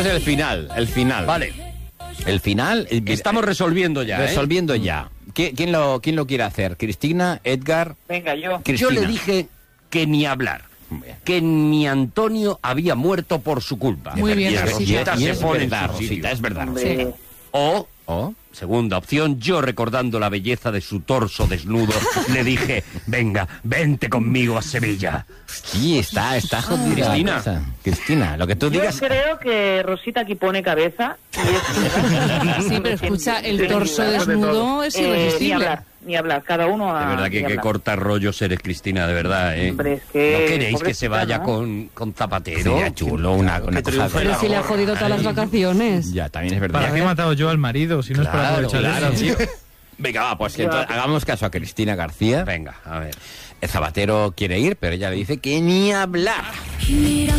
es el final. Vale. El final... Estamos resolviendo ya, Resolviendo ya. ¿Quién lo quiere hacer? ¿Cristina? ¿Edgar? Venga, yo. Cristina. Yo le dije que ni hablar. Que ni Antonio había muerto por su culpa. Muy bien, Y Rosita. Rosita se es pone en verdad, su sitio. Rosita, es verdad. Hombre, O, segunda opción, yo recordando la belleza de su torso desnudo, le dije, venga, vente conmigo a Sevilla. Sí, está jodida. Cristina. la cosa. Cristina, lo que tú yo digas... creo que Rosita aquí pone cabeza. Y Sí, pero escucha, el torso desnudo es irresistible. Ni hablar, cada uno a... De verdad que corta rollos eres, Cristina, de verdad, ¿eh? Hombre, es que... ¿No queréis que se vaya ¿no? con Zapatero? Sería chulo, una cosa... Pero si le ha jodido todas las vacaciones. Ya, también es verdad. ¿Para qué he matado yo al marido si no es para aprovechar eso? tío. Venga, va, pues que entonces hagamos caso a Cristina García. Venga, a ver. El Zapatero quiere ir, pero ella le dice que ni hablar. Mira